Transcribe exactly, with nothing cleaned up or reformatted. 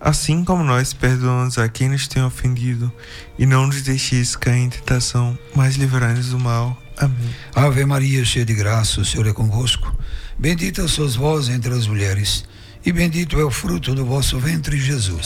assim como nós perdoamos a quem nos tem ofendido, e não nos deixeis cair em tentação, mas livrai-nos do mal. Amém. Ave Maria, cheia de graça, o Senhor é convosco. Bendita sois vós entre as mulheres, e bendito é o fruto do vosso ventre, Jesus.